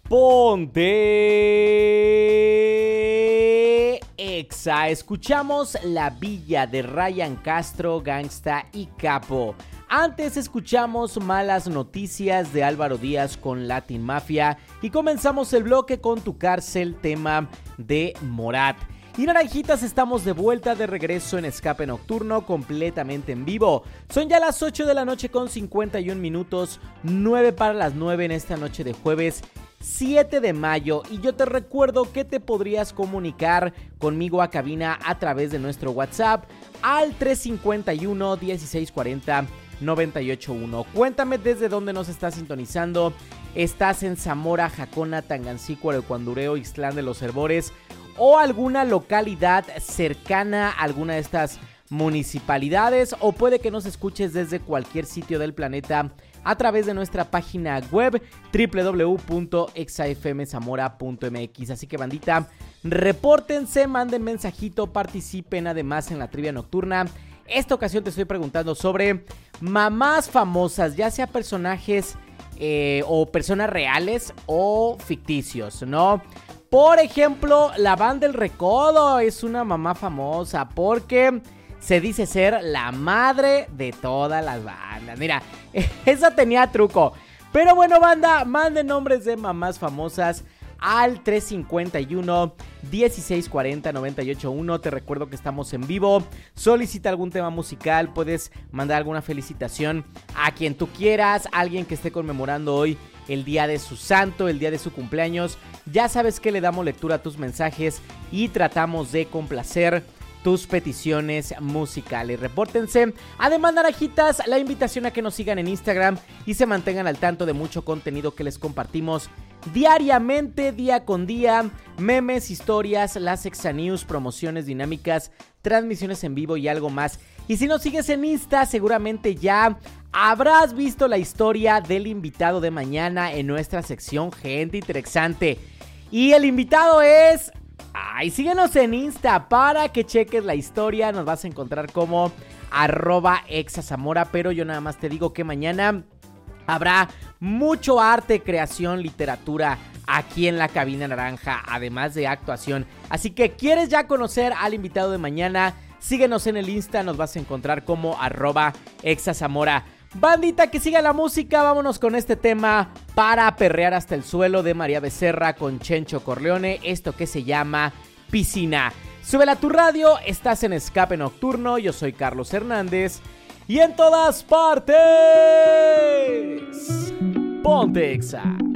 Ponte Exa. Escuchamos La Villa de Ryan Castro, Gangsta y Capo. Antes escuchamos Malas Noticias de Álvaro Díaz con Latin Mafia. Y comenzamos el bloque con Tu Cárcel, tema de Morat. Y Naranjitas, estamos de vuelta, de regreso en Escape Nocturno, completamente en vivo. Son ya las 8 de la noche con 51 minutos, 9 para las 9 en esta noche de jueves 7 de mayo. Y yo te recuerdo que te podrías comunicar conmigo a cabina a través de nuestro WhatsApp al 351 1640 981. Cuéntame desde dónde nos estás sintonizando. ¿Estás en Zamora, Jacona, Tangancícuaro, Cuandureo, Ixtlán de los Herbores o alguna localidad cercana a alguna de estas municipalidades? O puede que nos escuches desde cualquier sitio del planeta a través de nuestra página web www.exafmzamora.mx. Así que, bandita, repórtense, manden mensajito, participen además en la trivia nocturna. Esta ocasión te estoy preguntando sobre mamás famosas, ya sea personajes o personas reales o ficticios, ¿no? Por ejemplo, la Banda El Recodo es una mamá famosa porque se dice ser la madre de todas las bandas. Mira, esa tenía truco. Pero bueno, banda, manden nombres de mamás famosas al 351 1640 981. Te recuerdo que estamos en vivo. Solicita algún tema musical, puedes mandar alguna felicitación a quien tú quieras, alguien que esté conmemorando hoy el día de su santo, el día de su cumpleaños. Ya sabes que le damos lectura a tus mensajes y tratamos de complacer tus peticiones musicales. Repórtense. Además, Naranjitas, la invitación a que nos sigan en Instagram y se mantengan al tanto de mucho contenido que les compartimos diariamente, día con día. Memes, historias, las Exa News, promociones dinámicas, transmisiones en vivo y algo más. Y si nos sigues en Insta, seguramente ya habrás visto la historia del invitado de mañana en nuestra sección Gente Interesante. Y el invitado es... síguenos en Insta para que cheques la historia. Nos vas a encontrar como @exazamora. Pero yo nada más te digo que mañana habrá mucho arte, creación, literatura aquí en la Cabina Naranja, además de actuación. Así que, ¿quieres ya conocer al invitado de mañana? Síguenos en el Insta, nos vas a encontrar como @exazamora. Bandita, que siga la música. Vámonos con este tema para perrear hasta el suelo de María Becerra con Chencho Corleone. Esto que se llama Piscina. Súbela a tu radio, estás en Escape Nocturno. Yo soy Carlos Hernández. Y en todas partes, ponte Exa.